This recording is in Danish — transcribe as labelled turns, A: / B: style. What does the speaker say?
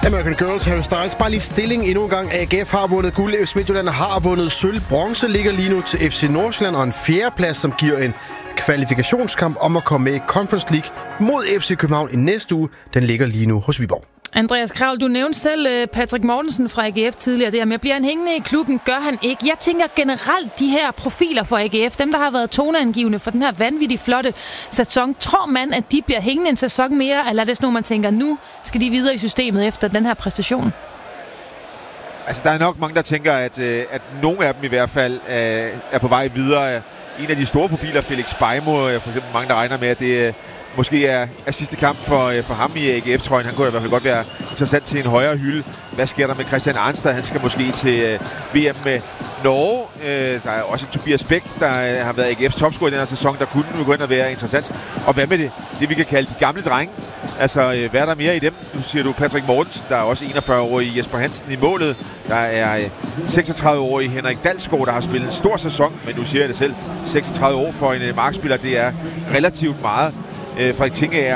A: American Girls, Harry Styles. Bare lige stilling endnu en gang. AGF har vundet guld. FC Midtjylland har vundet sølv. Bronze ligger lige nu til FC Nordsjælland, og en fjerdeplads, som giver en kvalifikationskamp om at komme med i Conference League mod FC København i næste uge. Den ligger lige nu hos Viborg.
B: Andreas Kravl, du nævnte selv Patrick Mortensen fra AGF tidligere. Det her med, bliver han hængende i klubben? Gør han ikke? Jeg tænker generelt, de her profiler for AGF, dem der har været toneangivende for den her vanvittigt flotte sæson, tror man, at de bliver hængende en sæson mere, eller er det sådan noget, man tænker, nu skal de videre i systemet efter den her præstation?
C: Altså, der er nok mange, der tænker, at nogle af dem i hvert fald er på vej videre. En af de store profiler, Felix Beimo, for eksempel mange, der regner med, at det måske er sidste kamp for ham i AGF-trøjen. Han kunne i hvert fald godt være interessant til en højere hylde. Hvad sker der med Christian Arnstad? Han skal måske til VM med Norge. Der er også Tobias Bæk, der har været AGF's topscorer i den her sæson, der kunne nu gå ind og være interessant. Og hvad med det vi kan kalde de gamle drenge? Altså, hvad er der mere i dem? Nu siger du Patrick Mortensen, der er også 41-årig Jesper Hansen i målet. Der er 36-årig Henrik Dalsgaard, der har spillet en stor sæson, men nu siger jeg det selv. 36 år for en markspiller, det er relativt meget. Frederik Tinge